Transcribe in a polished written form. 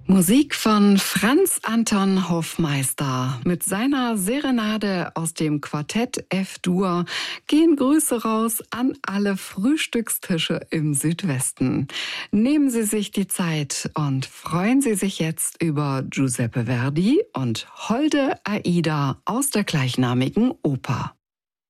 Musik von Franz Anton Hoffmeister. Mit seiner Serenade aus dem Quartett F-Dur gehen Grüße raus an alle Frühstückstische im Südwesten. Nehmen Sie sich die Zeit und freuen Sie sich jetzt über Giuseppe Verdi und Holde Aida aus der gleichnamigen Oper.